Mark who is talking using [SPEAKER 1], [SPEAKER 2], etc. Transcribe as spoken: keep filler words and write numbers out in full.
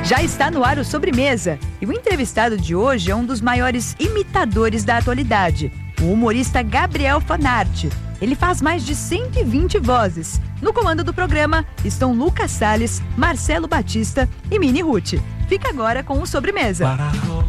[SPEAKER 1] Já está no ar o Sobremesa, e o entrevistado de hoje é um dos maiores imitadores da atualidade, o humorista Gabriel Fanart. Ele faz mais de cento e vinte vozes. No comando do programa estão Lucas Salles, Marcelo Batista e Mini Ruth. Fica agora com o Sobremesa.